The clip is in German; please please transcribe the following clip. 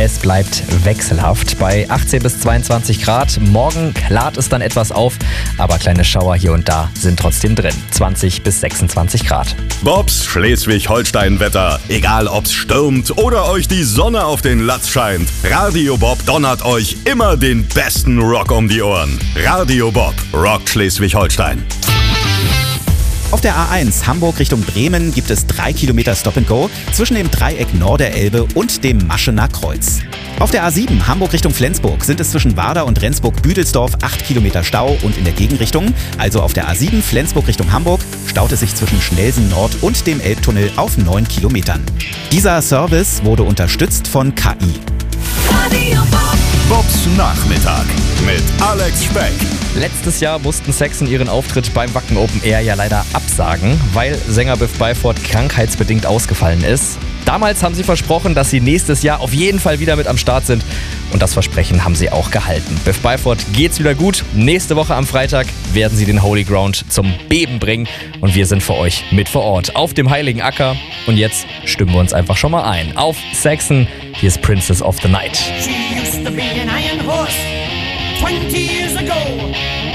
Es bleibt wechselhaft bei 18 bis 22 Grad. Morgen klart es dann etwas auf, aber kleine Schauer hier und da sind trotzdem drin. 20 bis 26 Grad. Bobs Schleswig-Holstein-Wetter. Egal ob's stürmt oder euch die Sonne auf den Latz scheint. Radio Bob donnert euch immer den besten Rock um die Ohren. Radio Bob rockt Schleswig-Holstein. Auf der A1 Hamburg Richtung Bremen gibt es 3 Kilometer Stop-and-Go zwischen dem Dreieck Norderelbe und dem Maschener Kreuz. Auf der A7 Hamburg Richtung Flensburg sind es zwischen Warder und Rendsburg-Büdelsdorf 8 Kilometer Stau und in der Gegenrichtung, also auf der A7 Flensburg Richtung Hamburg, staut es sich zwischen Schnelsen Nord und dem Elbtunnel auf 9 Kilometern. Dieser Service wurde unterstützt von KI. Radio Bob. Bobs Nachmittag mit Alex Speck. Letztes Jahr mussten Saxon ihren Auftritt beim Wacken Open Air ja leider absagen, weil Sänger Biff Byford krankheitsbedingt ausgefallen ist. Damals haben sie versprochen, dass sie nächstes Jahr auf jeden Fall wieder mit am Start sind. Und das Versprechen haben sie auch gehalten. Biff Byford geht's wieder gut. Nächste Woche am Freitag werden sie den Holy Ground zum Beben bringen. Und wir sind für euch mit vor Ort auf dem Heiligen Acker. Und jetzt stimmen wir uns einfach schon mal ein. Auf Saxon, hier ist Princess of the Night. She used to be an iron horse 20 years ago.